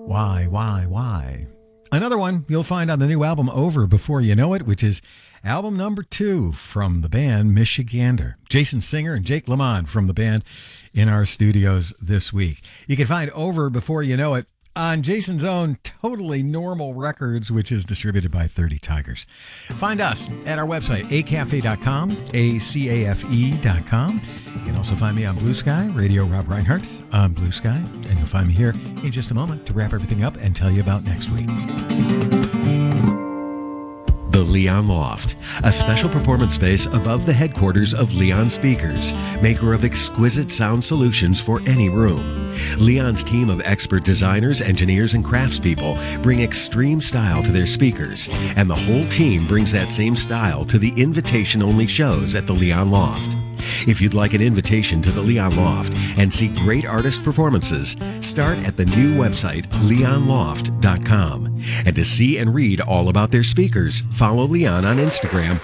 Why? Another one you'll find on the new album Over Before You Know It, which is album number 2 from the band Michigander. Jason Singer and Jake Lamont from the band in our studios this week. You can find Over Before You Know It on Jason's own Totally Normal Records, which is distributed by 30 Tigers. Find us at our website, acafe.com, acafe.com. You can also find me on Blue Sky, Radio Rob Reinhardt on Blue Sky, and you'll find me here in just a moment to wrap everything up and tell you about next week. The Leon Loft, a special performance space above the headquarters of Leon Speakers, maker of exquisite sound solutions for any room. Leon's team of expert designers, engineers, and craftspeople bring extreme style to their speakers, and the whole team brings that same style to the invitation-only shows at the Leon Loft. If you'd like an invitation to the Leon Loft and see great artist performances, start at the new website, leonloft.com. And to see and read all about their speakers, follow Leon on Instagram